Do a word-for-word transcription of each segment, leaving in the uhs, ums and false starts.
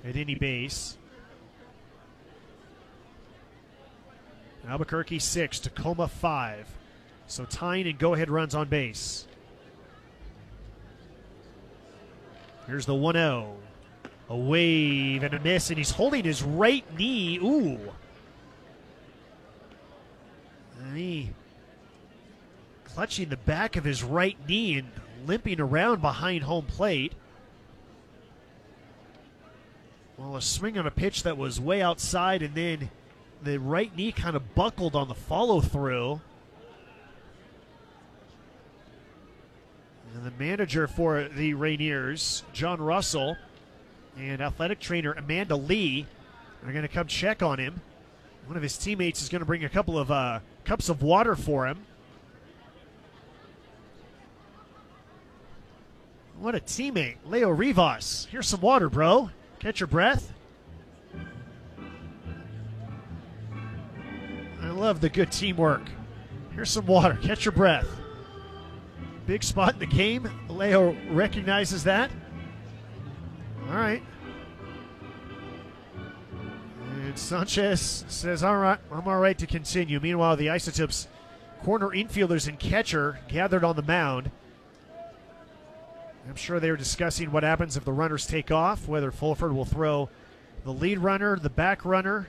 at any base. Albuquerque six, Tacoma five. So tying and go-ahead runs on base. Here's the one oh. A wave and a miss, and he's holding his right knee. Ooh. And he clutching the back of his right knee and limping around behind home plate. Well, a swing on a pitch that was way outside, and then the right knee kind of buckled on the follow-through. And the manager for the Rainiers, John Russell, and athletic trainer Amanda Lee are going to come check on him. One of his teammates is going to bring a couple of uh, cups of water for him. What a teammate, Leo Rivas. Here's some water, bro. Catch your breath. I love the good teamwork. Here's some water. Catch your breath. Big spot in the game. Leo recognizes that. All right. And Sanchez says, all right, I'm all right to continue. Meanwhile, the Isotopes corner infielders and catcher gathered on the mound. I'm sure they were discussing what happens if the runners take off, whether Fulford will throw the lead runner, the back runner.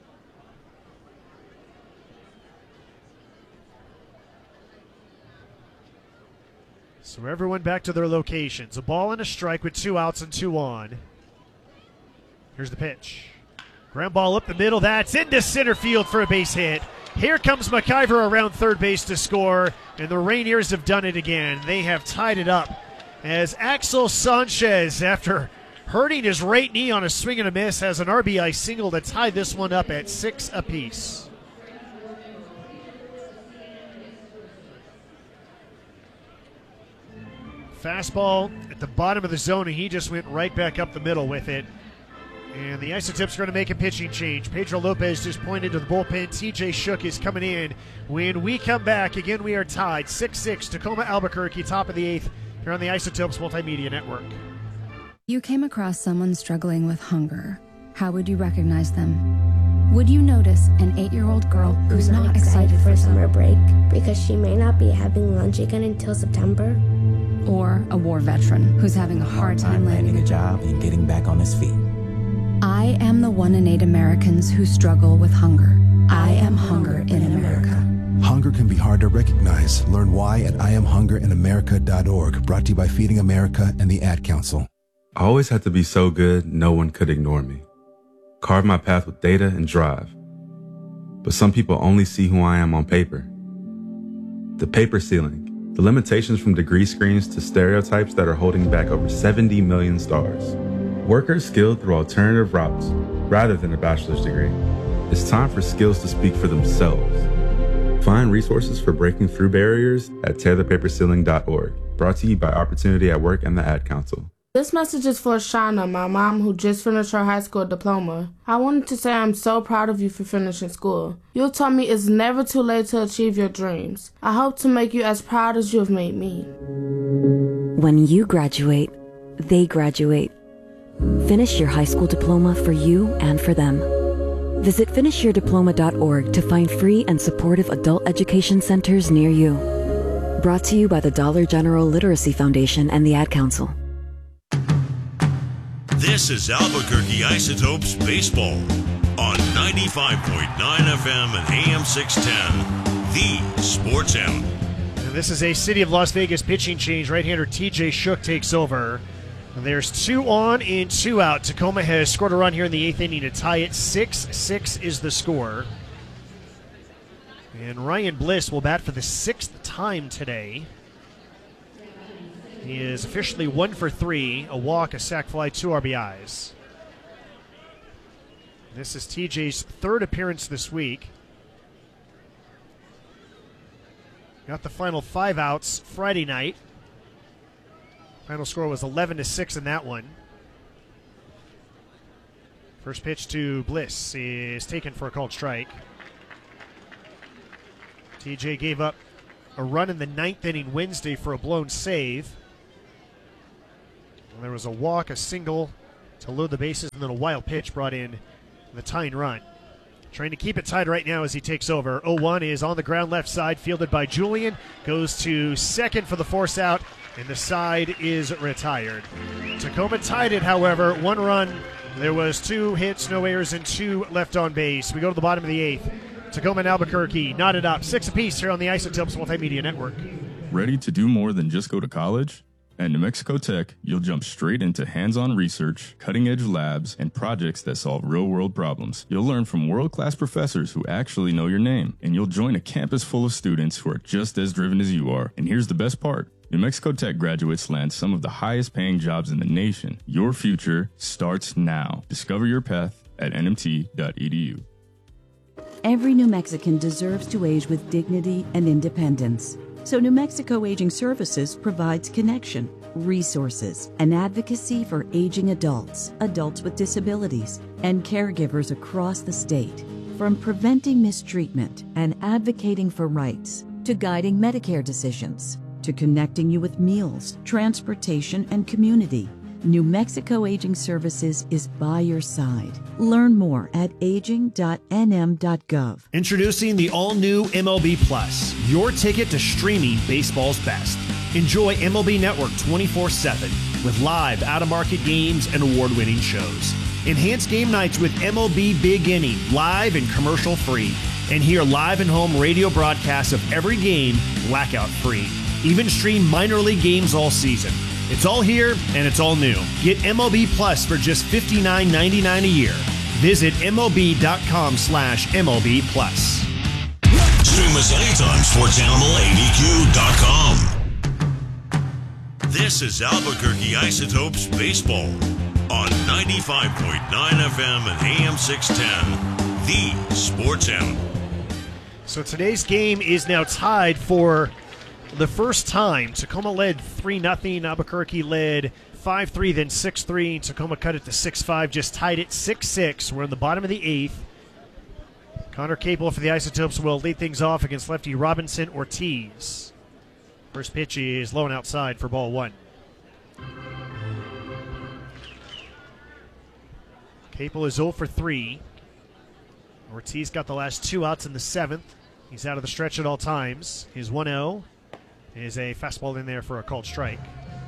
So everyone back to their locations. A ball and a strike with two outs and two on. Here's the pitch. Ground ball up the middle. That's into center field for a base hit. Here comes McIver around third base to score, and the Rainiers have done it again. They have tied it up as Axel Sanchez, after hurting his right knee on a swing and a miss, has an R B I single to tie this one up at six apiece. Fastball at the bottom of the zone, and he just went right back up the middle with it. And the Isotopes are going to make a pitching change. Pedro Lopez just pointed to the bullpen. T J Shook is coming in. When we come back, again, we are tied. six six, Tacoma Albuquerque, top of the eighth, here on the Isotopes Multimedia Network. You came across someone struggling with hunger. How would you recognize them? Would you notice an eight-year-old girl who's not, not excited, excited for summer break because she may not be having lunch again until September? Or a war veteran who's having a hard time landing a job and getting back on his feet? I am the one in eight Americans who struggle with hunger. I am hunger in America. Hunger can be hard to recognize. Learn why at I am hunger in America dot org. Brought to you by Feeding America and the Ad Council. I always had to be so good, no one could ignore me. Carve my path with data and drive. But some people only see who I am on paper. The paper ceiling. The limitations from degree screens to stereotypes that are holding back over seventy million stars. Workers skilled through alternative routes rather than a bachelor's degree. It's time for skills to speak for themselves. Find resources for breaking through barriers at tear the paper ceiling dot org. Brought to you by Opportunity at Work and the Ad Council. This message is for Shauna, my mom, who just finished her high school diploma. I wanted to say I'm so proud of you for finishing school. You taught me it's never too late to achieve your dreams. I hope to make you as proud as you have made me. When you graduate, they graduate. Finish your high school diploma for you and for them. Visit finish your diploma dot org to find free and supportive adult education centers near you. Brought to you by the Dollar General Literacy Foundation and the Ad Council. This is Albuquerque Isotopes Baseball on ninety-five point nine F M and A M six ten, the Sports Animal. And this is a City of Las Vegas pitching change. Right-hander T J Shook takes over. And there's two on and two out. Tacoma has scored a run here in the eighth inning to tie it. six six is the score. And Ryan Bliss will bat for the sixth time today. He is officially one for three, a walk, a sac fly, two R B Is. This is T J's third appearance this week. Got the final five outs Friday night. Final score was eleven to six in that one. First pitch to Bliss is taken for a called strike. T J gave up a run in the ninth inning Wednesday for a blown save. There was a walk, a single, to load the bases, and then a wild pitch brought in the tying run. Trying to keep it tied right now as he takes over. oh one is on the ground left side, fielded by Julian. Goes to second for the force out, and the side is retired. Tacoma tied it, however. One run. There was two hits, no errors, and two left on base. We go to the bottom of the eighth. Tacoma and Albuquerque knotted up. Six apiece here on the Isotopes Multimedia Network. Ready to do more than just go to college? At New Mexico Tech, you'll jump straight into hands-on research, cutting-edge labs, and projects that solve real-world problems. You'll learn from world-class professors who actually know your name, and you'll join a campus full of students who are just as driven as you are. And here's the best part. New Mexico Tech graduates land some of the highest-paying jobs in the nation. Your future starts now. Discover your path at N M T dot E D U. Every New Mexican deserves to age with dignity and independence. So New Mexico Aging Services provides connection, resources, and advocacy for aging adults, adults with disabilities, and caregivers across the state. From preventing mistreatment and advocating for rights, to guiding Medicare decisions, to connecting you with meals, transportation, and community, New Mexico Aging Services is by your side. Learn more at aging dot N M dot gov. Introducing the all-new M L B Plus, your ticket to streaming baseball's best. Enjoy M L B Network twenty-four seven with live, out-of-market games and award-winning shows. Enhance game nights with M L B Big Inning, live and commercial-free. And hear live and home radio broadcasts of every game, blackout-free. Even stream minor league games all season. It's all here, and it's all new. Get M L B Plus for just fifty-nine ninety-nine a year. Visit M L B dot com slash M L B Plus. Stream us anytime, sports animal A D Q dot com. This is Albuquerque Isotopes Baseball on ninety-five point nine F M and A M six ten, the sports animal. So today's game is now tied for the first time. Tacoma led three nothing. Albuquerque led five three, then six three. Tacoma cut it to six five, just tied it six six. We're in the bottom of the eighth. Connor Capel for the Isotopes will lead things off against lefty Robinson Ortiz. First pitch is low and outside for ball one. Capel is oh for three. Ortiz got the last two outs in the seventh. He's out of the stretch at all times. His one oh is a fastball in there for a called strike.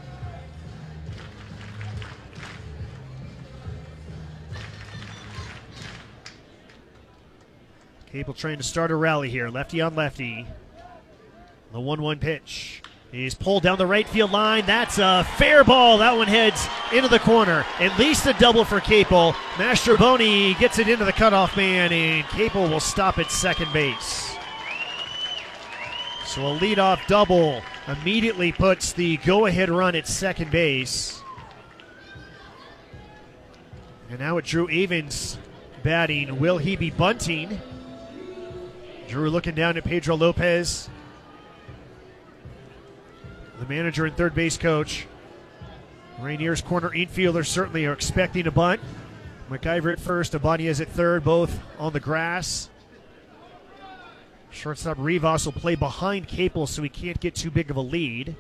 Capel trying to start a rally here. Lefty on lefty. The one one pitch. He's pulled down the right field line. That's a fair ball. That one heads into the corner. At least a double for Capel. Mastroboni gets it into the cutoff man, and Capel will stop at second base. So a leadoff double immediately puts the go-ahead run at second base. And now with Drew Avens batting, will he be bunting? Drew looking down at Pedro Lopez, the manager and third base coach. Rainier's corner infielders certainly are expecting a bunt. McIver at first, Ibanez at third, both on the grass. Shortstop Rivas will play behind Capel so he can't get too big of a lead.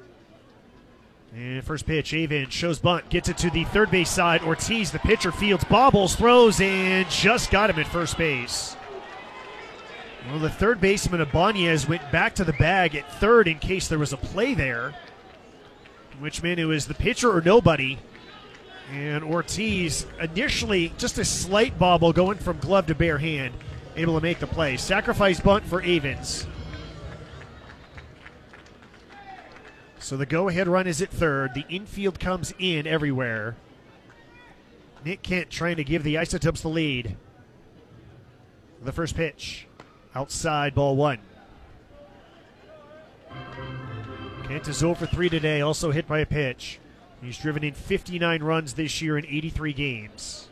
And first pitch, Avon shows bunt, gets it to the third base side. Ortiz, the pitcher, fields, bobbles, throws, and just got him at first base. Well, the third baseman, Ibanez, went back to the bag at third in case there was a play there, which meant it was the pitcher or nobody. And Ortiz, initially just a slight bobble going from glove to bare hand, able to make the play. Sacrifice bunt for Avens. So the go-ahead run is at third. The infield comes in everywhere. Nick Kent trying to give the Isotopes the lead. The first pitch. Outside, ball one. Kent is oh for three today, also hit by a pitch. He's driven in fifty-nine runs this year in eighty-three games.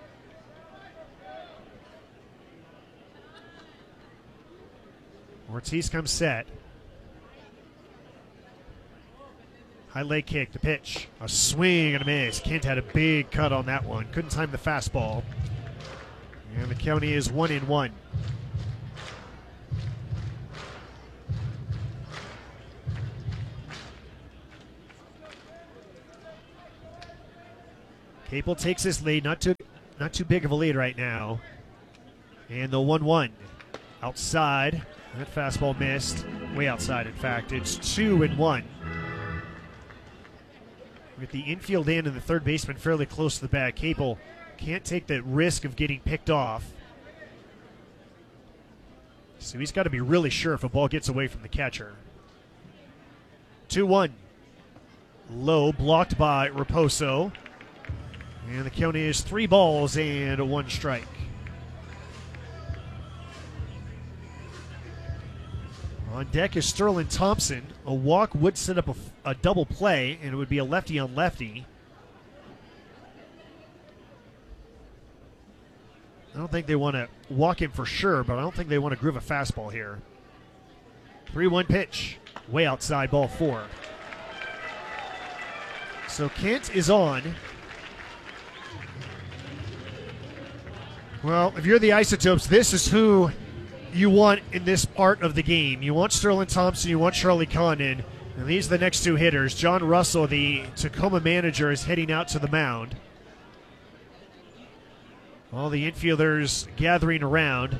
Ortiz comes set. High leg kick, the pitch. A swing and a miss. Kent had a big cut on that one. Couldn't time the fastball. And the count is one and one. Capel takes his lead, not too, not too big of a lead right now. And the one one outside. That fastball missed. Way outside, in fact. It's two and one. With the infield in and the third baseman fairly close to the bag, Capel can't take the risk of getting picked off. So he's got to be really sure if a ball gets away from the catcher. two one. Low, blocked by Raposo. And the count is three balls and one strike. On deck is Sterling Thompson. A walk would set up a, a double play, and it would be a lefty on lefty. I don't think they want to walk him for sure, but I don't think they want to groove a fastball here. three one pitch. Way outside, ball four. So Kent is on. Well, if you're the Isotopes, this is who you want in this part of the game. You want Sterling Thompson, you want Charlie Condon, and these are the next two hitters. John Russell, the Tacoma manager, is heading out to the mound. All the infielders gathering around.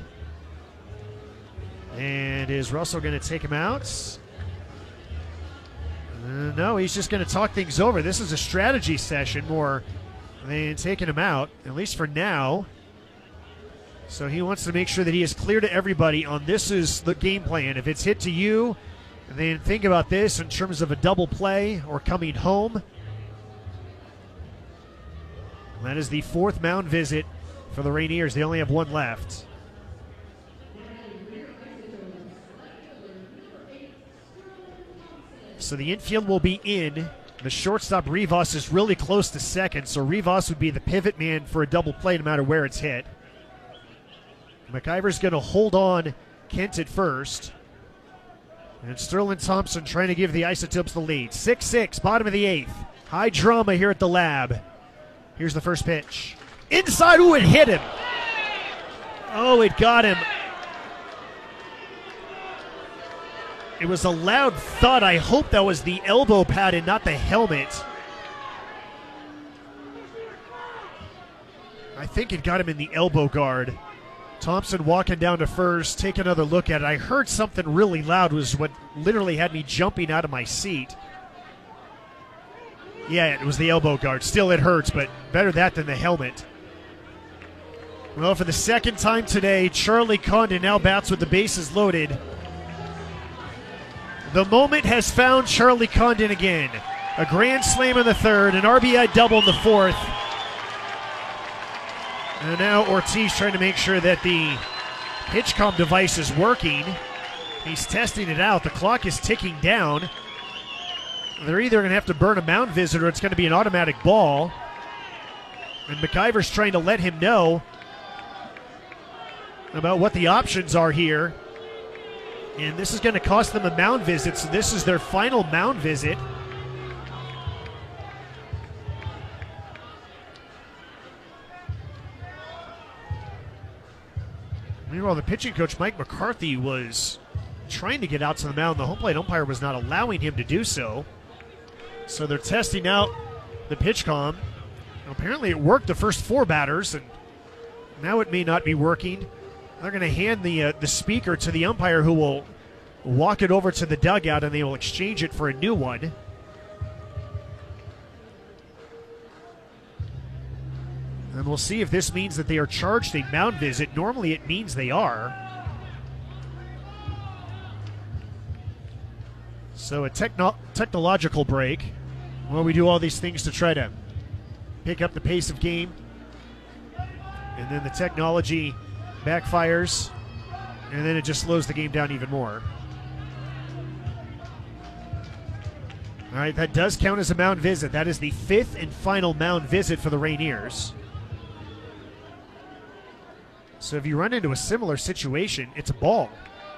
And is Russell going to take him out? Uh, no, he's just going to talk things over. This is a strategy session more than taking him out, at least for now. So he wants to make sure that he is clear to everybody on this is the game plan. If it's hit to you, then think about this in terms of a double play or coming home. That is the fourth mound visit for the Rainiers. They only have one left. So the infield will be in. The shortstop, Rivas, is really close to second, so Rivas would be the pivot man for a double play no matter where it's hit. McIver's going to hold on Kent at first. And Sterling Thompson trying to give the Isotopes the lead. six six, bottom of the eighth. High drama here at the lab. Here's the first pitch. Inside, ooh, it hit him. Oh, it got him. It was a loud thud. I hope that was the elbow pad and not the helmet. I think it got him in the elbow guard. Thompson walking down to first, take another look at it. I heard something really loud, was what literally had me jumping out of my seat. Yeah, it was the elbow guard. Still, it hurts, but better that than the helmet. Well, for the second time today, Charlie Condon now bats with the bases loaded. The moment has found Charlie Condon again. A grand slam in the third, an R B I double in the fourth. And now Ortiz trying to make sure that the PitchCom device is working. He's testing it out. The clock is ticking down. They're either going to have to burn a mound visit or it's going to be an automatic ball. And McIver's trying to let him know about what the options are here. And this is going to cost them a mound visit, so this is their final mound visit. Meanwhile, the pitching coach, Mike McCarthy, was trying to get out to the mound. The home plate umpire was not allowing him to do so. So they're testing out the PitchCom. Apparently it worked the first four batters, and now it may not be working. They're going to hand the uh, the speaker to the umpire, who will walk it over to the dugout, and they will exchange it for a new one. And we'll see if this means that they are charged a mound visit. Normally it means they are. So a techno- technological break. Well, we do all these things to try to pick up the pace of game. And then the technology backfires. And then it just slows the game down even more. All right, that does count as a mound visit. That is the fifth and final mound visit for the Rainiers. So if you run into a similar situation, it's a ball.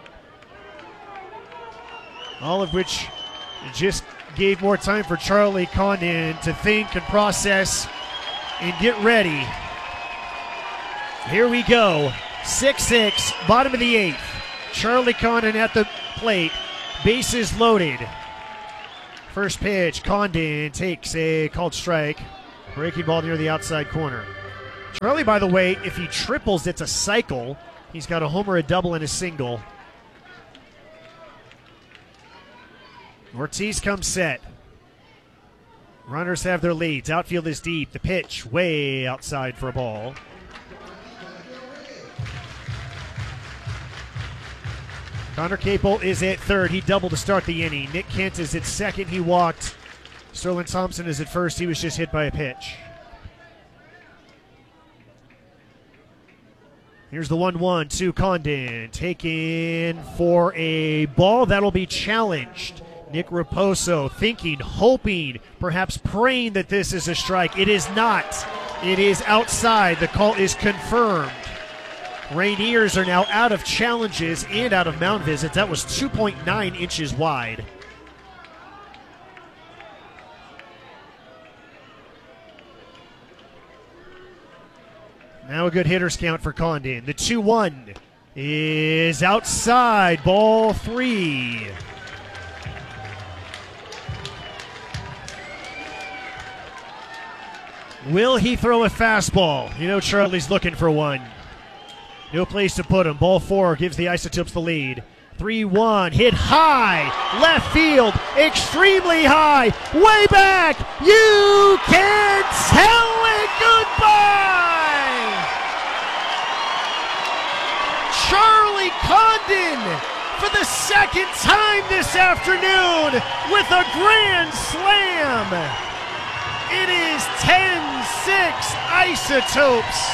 All of which just gave more time for Charlie Condon to think and process and get ready. Here we go. six six, bottom of the eighth. Charlie Condon at the plate. Bases loaded. First pitch, Condon takes a called strike. Breaking ball near the outside corner. Charlie, by the way, if he triples, it's a cycle. He's got a homer, a double, and a single. Ortiz comes set. Runners have their leads. Outfield is deep. The pitch way outside for a ball. Connor Capel is at third. He doubled to start the inning. Nick Kent is at second. He walked. Sterling Thompson is at first. He was just hit by a pitch. Here's the one one to Condon. Taken for a ball. That'll be challenged. Nick Raposo thinking, hoping, perhaps praying that this is a strike. It is not. It is outside. The call is confirmed. Rainiers are now out of challenges and out of mound visits. That was two point nine inches wide. Now a good hitter's count for Condon. The two one is outside. Ball three. Will he throw a fastball? You know Charlie's looking for one. No place to put him. Ball four gives the Isotopes the lead. three one, hit high, left field, extremely high, way back. You can tell it goodbye. Charlie Condon for the second time this afternoon with a grand slam. It is ten six Isotopes.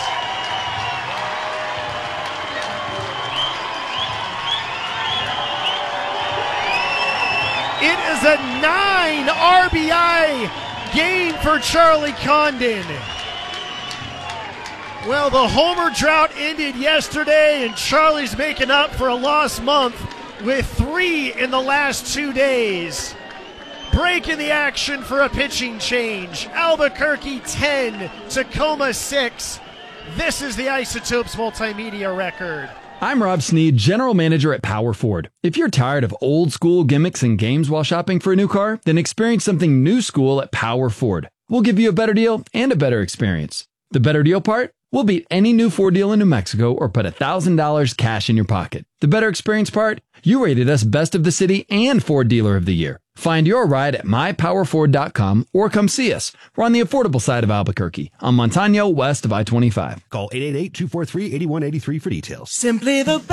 It is a nine R B I game for Charlie Condon. Well, the homer drought ended yesterday, and Charlie's making up for a lost month with three in the last two days. Break in the action for a pitching change. Albuquerque ten, Tacoma six. This is the Isotopes multimedia record. I'm Rob Sneed, General Manager at Power Ford. If you're tired of old school gimmicks and games while shopping for a new car, then experience something new school at Power Ford. We'll give you a better deal and a better experience. The better deal part? We'll beat any new Ford deal in New Mexico or put one thousand dollars cash in your pocket. The better experience part? You rated us Best of the City and Ford Dealer of the Year. Find your ride at my power ford dot com or come see us. We're on the affordable side of Albuquerque, on Montano, west of I twenty-five. Call eight eight eight, two four three, eight one eight three for details. Simply the best.